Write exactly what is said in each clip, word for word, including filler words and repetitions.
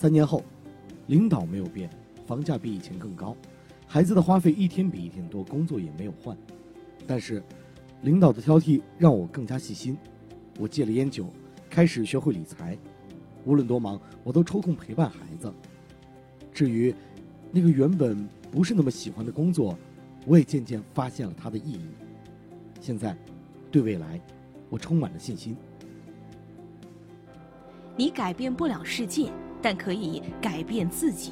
三年后，领导没有变，房价比以前更高，孩子的花费一天比一天多，工作也没有换。但是领导的挑剔让我更加细心，我戒了烟酒，开始学会理财，无论多忙我都抽空陪伴孩子。至于那个原本不是那么喜欢的工作，我也渐渐发现了它的意义。现在对未来我充满了信心。 你改变不了世界，但可以改变自己。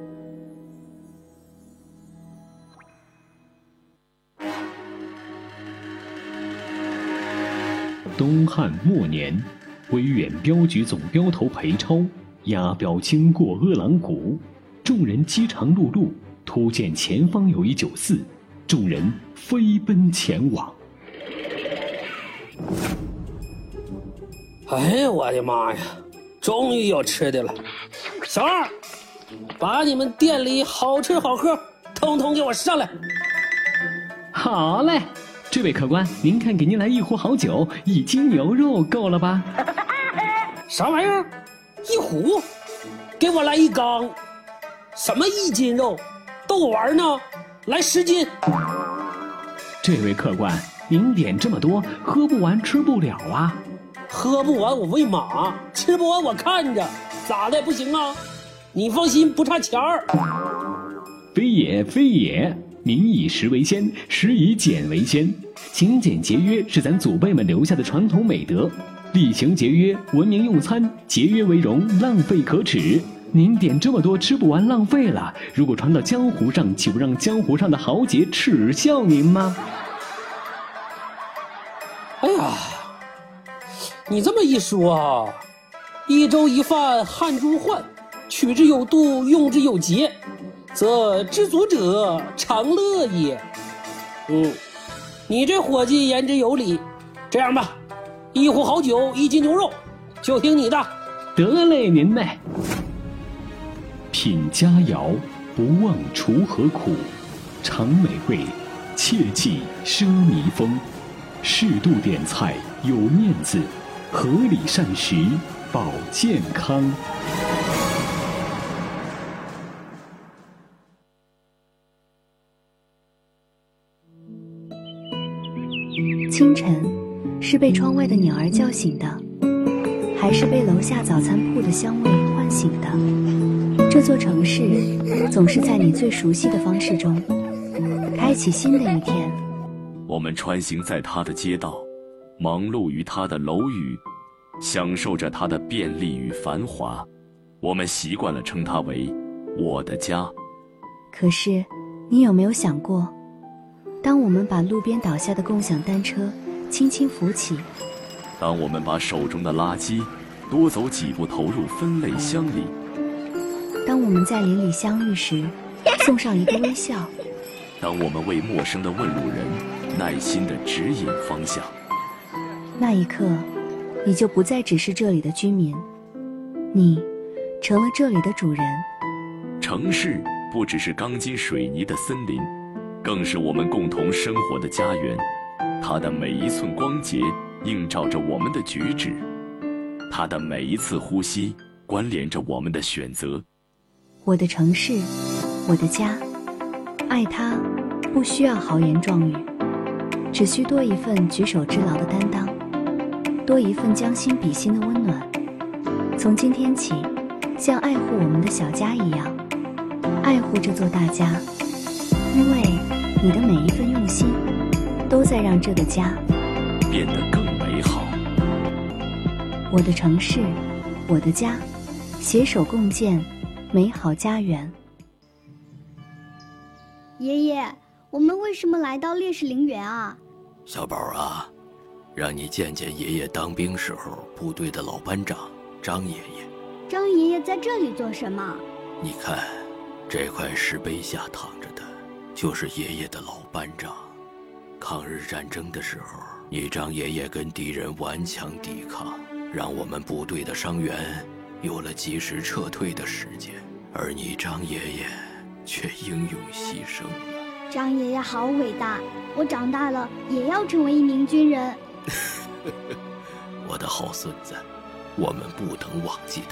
东汉末年，威远镖局总镖头裴超押镖经过阿郎谷，众人饥肠辘辘，突见前方有一酒肆，众人飞奔前往。 哎呀，我的妈呀，终于有吃的了！小二，把你们店里好吃好喝统统给我上来。 好嘞，这位客官，您看给您来一壶好酒，一斤牛肉够了吧？ 啥玩意儿？一壶？给我来一缸。什么一斤肉？逗我玩呢？来十斤。 这位客官，您点这么多，喝不完吃不了啊。 喝不完我喂马，吃不完我看着，咋的不行啊？你放心，不差钱儿。 非也非也，民以食为先，食以俭为先。勤俭节约是咱祖辈们留下的传统美德，厉行节约，文明用餐，节约为荣，浪费可耻。您点这么多吃不完浪费了，如果传到江湖上，岂不让江湖上的豪杰耻笑您吗？ 哎呀，你这么一说啊，一粥一饭汗珠换，取之有度，用之有节，则知足者常乐也。嗯，你这伙计言之有理。这样吧，一壶好酒，一斤牛肉，就听你的。 得嘞，您嘞。品佳肴，不忘锄禾苦；尝美味，切忌奢靡风。适度点菜，有面子；合理膳食，保健康。 清晨，是被窗外的鸟儿叫醒的，还是被楼下早餐铺的香味唤醒的？这座城市总是在你最熟悉的方式中开启新的一天。 我们穿行在它的街道，忙碌于它的楼宇，享受着它的便利与繁华。我们习惯了称它为我的家。 可是你有没有想过，当我们把路边倒下的共享单车轻轻扶起， 当我们把手中的垃圾多走几步投入分类箱里， 当我们在邻里相遇时送上一个微笑， 当我们为陌生的问路人耐心地指引方向， 那一刻你就不再只是这里的居民，你成了这里的主人。 城市不只是钢筋水泥的森林，更是我们共同生活的家园。它的每一寸光洁映照着我们的举止，它的每一次呼吸关联着我们的选择。 我的城市，我的家，爱它不需要豪言壮语，只需多一份举手之劳的担当，多一份将心比心的温暖。从今天起，像爱护我们的小家一样爱护这座大家，因为你的每一份用心都在让这个家变得更美好。 我的城市，我的家，携手共建美好家园。 爷爷，我们为什么来到烈士陵园啊？ 小宝啊，让你见见爷爷当兵时候部队的老班长张爷爷。 张爷爷在这里做什么？ 你看，这块石碑下躺着的就是爷爷的老班长。抗日战争的时候，你张爷爷跟敌人顽强抵抗，让我们部队的伤员有了及时撤退的时间，而你张爷爷却英勇牺牲了。 张爷爷好伟大，我长大了也要成为一名军人。 我的好孙子，我们不能忘记他。